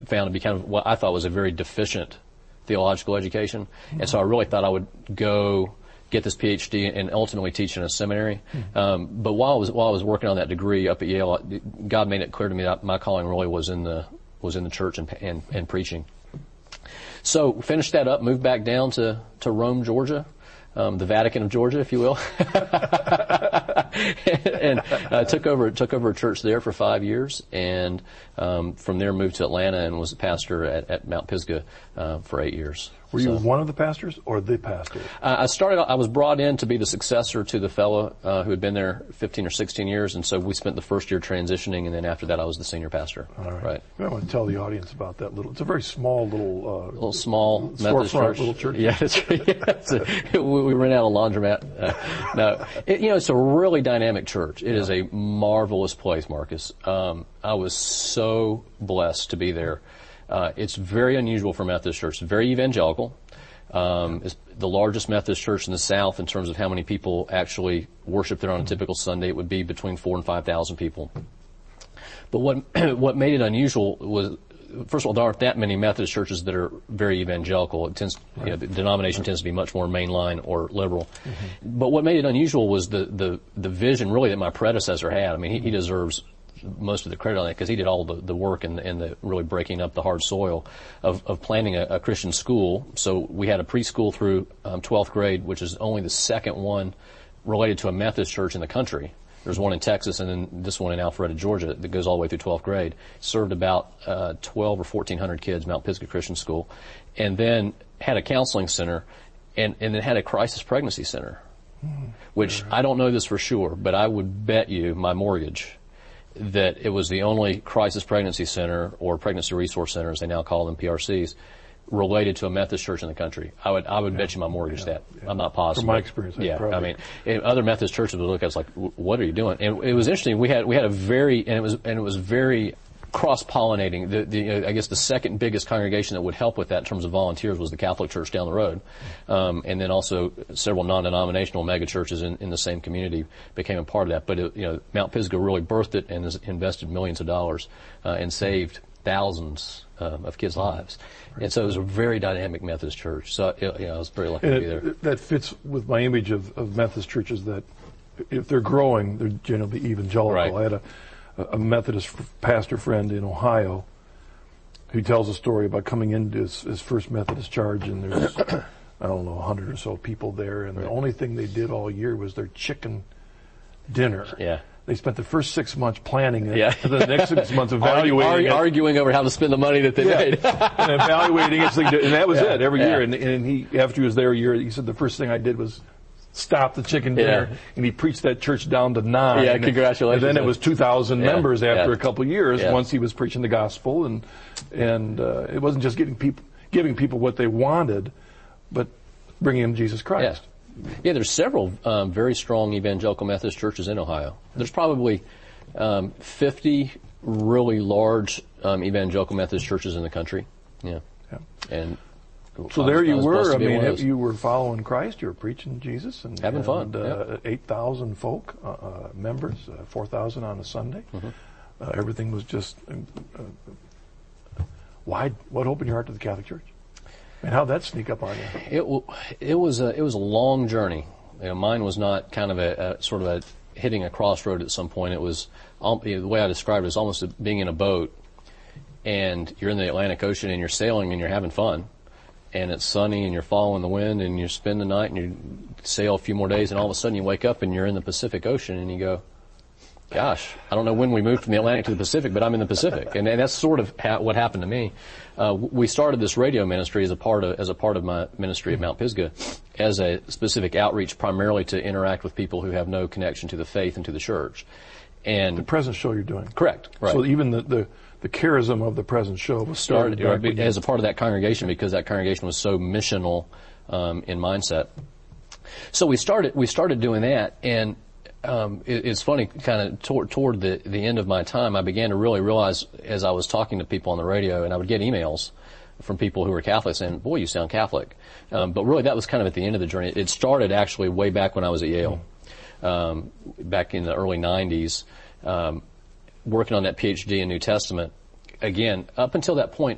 found to be kind of what I thought was a very deficient theological education. And so I really thought I would go get this PhD and ultimately teach in a seminary. But while I was working on that degree up at Yale, God made it clear to me that my calling really was in the church and preaching. So finished that up, moved back down to Rome, Georgia. The Vatican of Georgia, if you will, and took over a church there for 5 years, and from there moved to Atlanta and was a pastor at Mount Pisgah for 8 years. Were you one of the pastors or the pastor? I was brought in to be the successor to the fellow who had been there 15 or 16 years, and so we spent the first year transitioning, and then after that I was the senior pastor. All right. I want to tell the audience about that it's a very small little small Methodist church. Little church. Yeah, we rent out a laundromat. No, it's a really dynamic church. It is a marvelous place, Marcus. I was so blessed to be there. It's very unusual for a Methodist church. It's very evangelical. It's the largest Methodist church in the South in terms of how many people actually worship there on a typical Sunday. It would be between 4,000 and 5,000 people. But what made it unusual was, first of all, there aren't that many Methodist churches that are very evangelical. The denomination tends to be much more mainline or liberal. But what made it unusual was the vision really that my predecessor had. I mean, he deserves most of the credit on that because he did all the work and the really breaking up the hard soil of planning a Christian school. So we had a preschool through 12th grade, which is only the second one related to a Methodist church in the country. There's one in Texas and then this one in Alpharetta, Georgia that goes all the way through 12th grade. Served about 12 or 1,400 kids, Mount Pisgah Christian School. And then had a counseling center and then had a crisis pregnancy center, which I don't know this for sure, but I would bet you my mortgage that it was the only crisis pregnancy center or pregnancy resource center, as they now call them, PRCs, related to a Methodist church in the country. I would bet you my mortgage that. I'm not positive. From my experience, probably. I mean, other Methodist churches would look at us like, "What are you doing?" And it was interesting. We had a very cross-pollinating. I guess the second biggest congregation that would help with that in terms of volunteers was the Catholic Church down the road, and then also several non-denominational mega churches in the same community became a part of that. But Mount Pisgah really birthed it and has invested millions of dollars and saved thousands of kids' lives. And so it was a very dynamic Methodist church. So I was very lucky to be there. That fits with my image of Methodist churches that if they're growing, they're generally evangelical. Right. I had a Methodist pastor friend in Ohio who tells a story about coming into his first Methodist charge, and there's, 100 or so people there, and the only thing they did all year was their chicken dinner. Yeah. They spent the first 6 months planning it, and the next 6 months evaluating it. Arguing over how to spend the money that they made. And evaluating it, and that was it every year. And he, after he was there a year, he said, the first thing I did was stop the chicken dinner, and he preached that church down to 9. Yeah, congratulations. And then it was 2,000 members after a couple of years, once he was preaching the gospel, and it wasn't just giving people what they wanted, but bringing them Jesus Christ. Yeah, there's several very strong evangelical Methodist churches in Ohio. There's probably 50 really large evangelical Methodist churches in the country. Yeah. And so there you were. I mean, you were following Christ. You were preaching Jesus and having fun. 8,000 folk members, 4,000 on a Sunday. Everything was just wide. What opened your heart to the Catholic Church? And how'd that sneak up on you? It was a long journey. Mine was not kind of a sort of a hitting a crossroad at some point. It was the way I described it is almost being in a boat, and you're in the Atlantic Ocean and you're sailing and you're having fun. And it's sunny and you're following the wind and you spend the night and you sail a few more days and all of a sudden you wake up and you're in the Pacific Ocean and you go, gosh, I don't know when we moved from the Atlantic to the Pacific, but I'm in the Pacific. And that's sort of what happened to me. We started this radio ministry as a part of my ministry at Mount Pisgah as a specific outreach primarily to interact with people who have no connection to the faith and to the church. And the present show you're doing. Correct. Right. So even the charism of the present show was started as a part of that congregation because that congregation was so missional in mindset. So we started doing that, and it's funny, kind of toward the end of my time, I began to really realize as I was talking to people on the radio, and I would get emails from people who were Catholic saying, "Boy, you sound Catholic." But really, that was kind of at the end of the journey. It started actually way back when I was at Yale, back in the early '90s. Working on that PhD in New Testament. Again, up until that point,